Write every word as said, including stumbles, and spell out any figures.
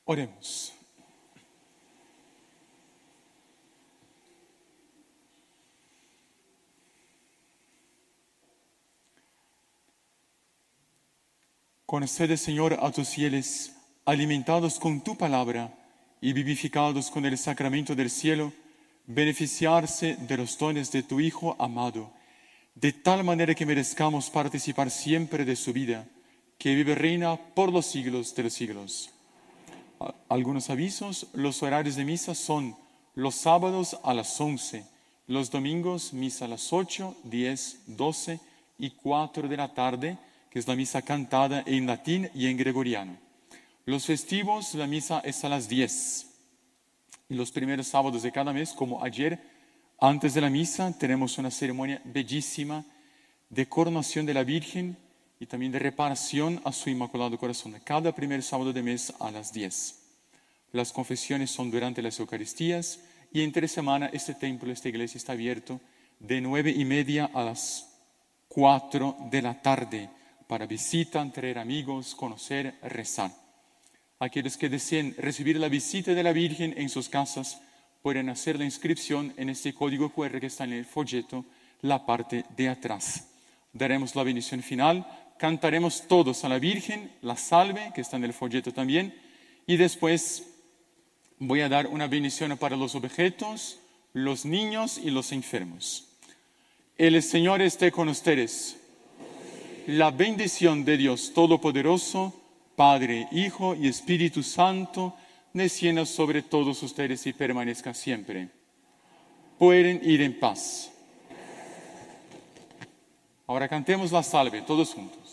Oremos. Concede, Señor, a tus fieles, alimentados con tu palabra y vivificados con el sacramento del cielo, beneficiarse de los dones de tu Hijo amado, de tal manera que merezcamos participar siempre de su vida, que vive y reina por los siglos de los siglos. Algunos avisos: los horarios de misa son los sábados a las once, los domingos misa a las ocho, diez, doce y cuatro de la tarde, que es la misa cantada en latín y en gregoriano. Los festivos, la misa es a las diez. Y los primeros sábados de cada mes, como ayer, antes de la misa, tenemos una ceremonia bellísima de coronación de la Virgen y también de reparación a su Inmaculado Corazón, cada primer sábado de mes a las diez. Las confesiones son durante las Eucaristías y entre semana este templo, esta iglesia está abierto de nueve y media a las cuatro de la tarde para visita, traer amigos, conocer, rezar. Aquellos que deseen recibir la visita de la Virgen en sus casas pueden hacer la inscripción en este código cu erre que está en el folleto, la parte de atrás. Daremos la bendición final, cantaremos todos a la Virgen, la salve, que está en el folleto también, y después voy a dar una bendición para los objetos, los niños y los enfermos. El Señor esté con ustedes. La bendición de Dios Todopoderoso, Padre, Hijo y Espíritu Santo, descienda sobre todos ustedes y permanezca siempre. Pueden ir en paz. Ahora cantemos la salve, todos juntos.